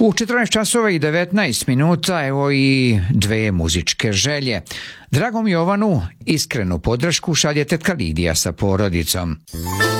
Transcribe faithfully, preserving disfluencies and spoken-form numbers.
U četrnaest časova i devetnaest minuta evo i dve muzičke želje. Dragom Jovanu iskrenu podršku šalje tetka Lidija sa porodicom.